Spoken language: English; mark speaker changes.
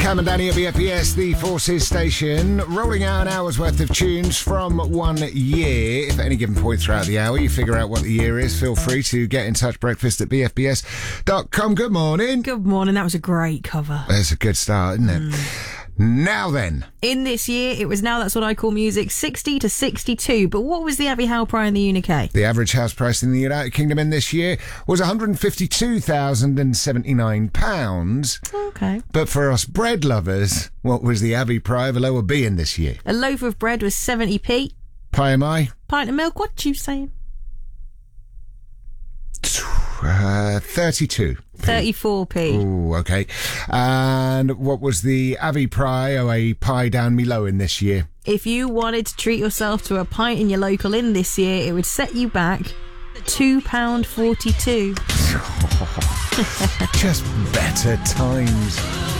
Speaker 1: Cam and Danny at BFBS, the Forces station, rolling out an hour's worth of tunes from 1 year. If at any given point throughout the hour you figure out what the year is, feel free to get in touch. Breakfast at bfbs.com. Good morning.
Speaker 2: Good morning. That was a great cover.
Speaker 1: That's a good start, isn't it? Now then.
Speaker 2: In this year, it was Now That's What I Call Music 60 to 62. But what was the Abbey Howe price in the UK?
Speaker 1: The average house price in the United Kingdom in this year was £152,079.
Speaker 2: Okay.
Speaker 1: But for us bread lovers, what was the Abbey pie of a lower B in this year?
Speaker 2: A loaf of bread was 70p.
Speaker 1: Pie am I?
Speaker 2: Pint of milk, what you saying?
Speaker 1: 32.
Speaker 2: 34p.
Speaker 1: Oh, okay. And what was the Abbey pie or a pie down me low in this year?
Speaker 2: If you wanted to treat yourself to a pint in your local inn this year, it would set you back £2.42.
Speaker 1: Just better times.